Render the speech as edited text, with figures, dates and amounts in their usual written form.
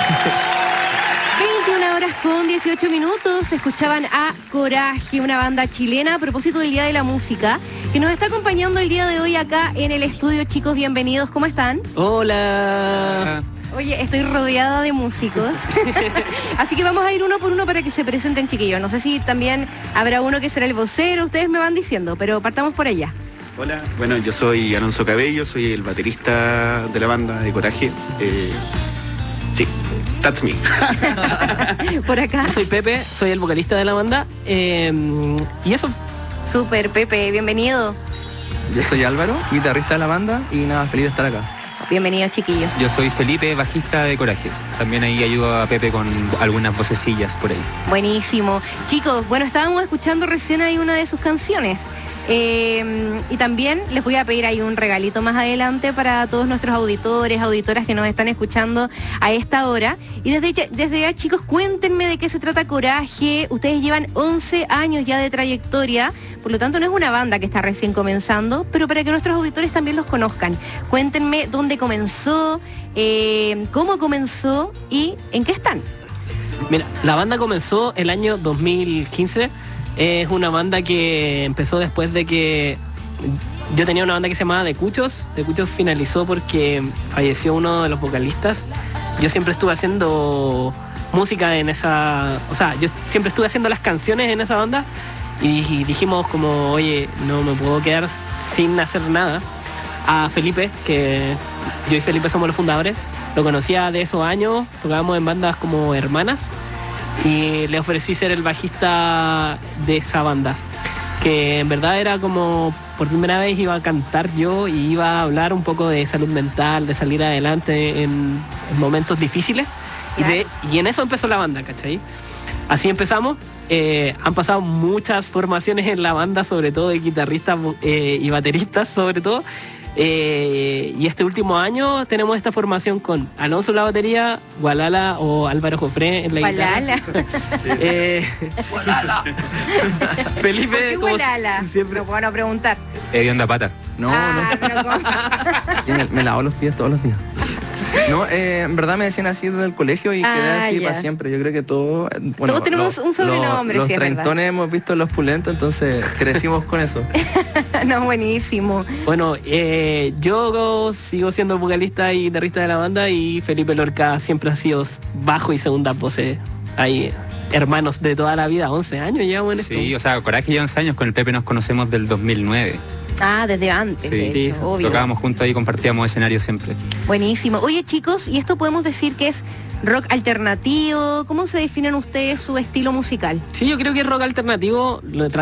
21 horas con 18 minutos, escuchaban a Coraje, una banda chilena, a propósito del Día de la Música, que nos está acompañando el día de hoy acá en el estudio. Chicos, bienvenidos, ¿cómo están? Hola. Oye, estoy rodeada de músicos, así que vamos a ir uno por uno para que se presenten, chiquillos. No sé si también habrá uno que será el vocero, ustedes me van diciendo, pero partamos por allá. Hola, bueno, yo soy Alonso Cabello, soy el baterista de la banda de Coraje. Sí, that's me. Por acá. Soy Pepe, soy el vocalista de la banda. Y eso. Súper, Pepe, bienvenido. Yo soy Álvaro, guitarrista de la banda y nada, feliz de estar acá. Bienvenido, chiquillos. Yo soy Felipe, bajista de Coraje. También ahí ayudo a Pepe con algunas vocecillas por ahí. Buenísimo. Chicos, bueno, estábamos escuchando recién ahí una de sus canciones. Y también les voy a pedir ahí un regalito más adelante para todos nuestros auditores, auditoras que nos están escuchando a esta hora. Y desde ya, chicos, cuéntenme de qué se trata Coraje. Ustedes llevan 11 años ya de trayectoria, por lo tanto no es una banda que está recién comenzando, pero para que nuestros auditores también los conozcan. Cuéntenme dónde comenzó, cómo comenzó y en qué están. Mira, la banda comenzó el año 2015. Es una banda que empezó después de que yo tenía una banda que se llamaba De Cuchos. De Cuchos finalizó porque falleció uno de los vocalistas. Yo siempre estuve haciendo música en esa... O sea, yo siempre estuve haciendo las canciones en esa banda y dijimos como, oye, no me puedo quedar sin hacer nada. A Felipe, que yo y Felipe somos los fundadores, lo conocía de esos años, tocábamos en bandas como Hermanas. Y le ofrecí ser el bajista de esa banda, que en verdad era como por primera vez iba a cantar yo y iba a hablar un poco de salud mental, de salir adelante en momentos difíciles. Claro. Y en eso empezó la banda, ¿cachai? Así empezamos. Han pasado muchas formaciones en la banda, sobre todo de guitarristas y bateristas sobre todo. Y este último año tenemos esta formación con Alonso en la batería, Gualala o Álvaro Jofré en la Gualala. guitarra. Gualala. Felipe. ¿Por qué Gualala? Siempre. No puedo preguntar. ¿De onda pata? No, Pero ¿cómo? me lavo los pies todos los días. No, en verdad me decían así desde el colegio y quedé así ya. para siempre. Yo creo que todos... Todos tenemos un sobrenombre, los sí, es treintones verdad. hemos visto los pulentos, entonces crecimos con eso. No, buenísimo. Bueno, yo sigo siendo vocalista y guitarrista de la banda y Felipe Lorca siempre ha sido bajo y segunda voces. Ahí, hermanos de toda la vida, 11 años llevamos en esto. Sí, o sea, Coraje lleva 11 años, con el Pepe nos conocemos del 2009. Ah, desde antes, Sí, de hecho, obvio. Tocábamos juntos ahí, compartíamos escenario siempre. Buenísimo. Oye, chicos, ¿y esto podemos decir que es rock alternativo? ¿Cómo se definen ustedes su estilo musical? Sí, yo creo que es rock alternativo.